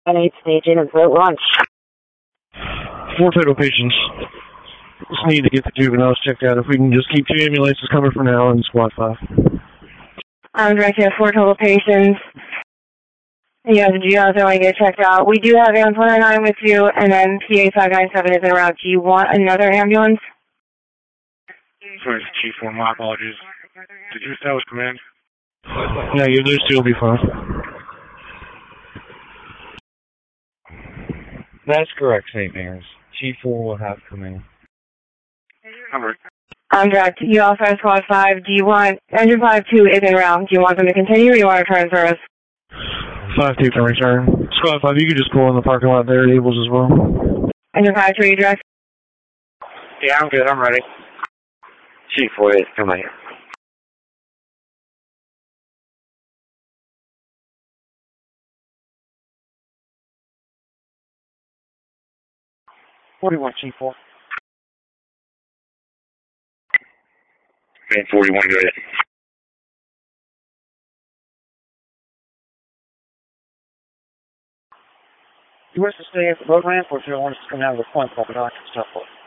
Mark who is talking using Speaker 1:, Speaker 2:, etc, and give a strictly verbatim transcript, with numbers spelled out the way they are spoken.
Speaker 1: An eight staging and throat launch.
Speaker 2: Four total patients. Just need to get the juveniles checked out. If we can just keep two ambulances coming for now in squad five.
Speaker 3: I'm directing four total patients. You have the juveniles that want to get checked out. We do have ambulance one oh nine with you, and then P A five nine seven is en route. Do you want another ambulance?
Speaker 4: Sorry, Chief one, my apologies. Did you establish command?
Speaker 2: Yeah, you those two will be fine.
Speaker 5: That's correct, Saint Mary's. Chief four will have command.
Speaker 3: I'm direct. You also have squad five. Do you want, engine five two is en route. Do you want them to continue or do you want to return service?
Speaker 2: five two can return. Squad five, you can just pull in the parking lot there at Abels as well.
Speaker 3: Engine five two, are you direct?
Speaker 4: Yeah, I'm good. I'm ready.
Speaker 5: Chief four is come here.
Speaker 4: forty-one, Chief four.
Speaker 5: Man, forty-one, go ahead.
Speaker 4: You wish to stay at the boat ramp, or if you want us to come down to the point, pop it on, stuff for